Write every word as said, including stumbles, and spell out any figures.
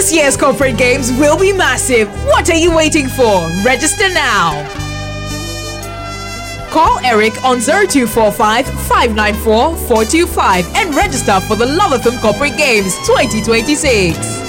This year's corporate games will be massive. What are you waiting for? Register now. Call Eric on zero two four five, five nine four, four two five and register for the Love F M Corporate Games twenty twenty-six.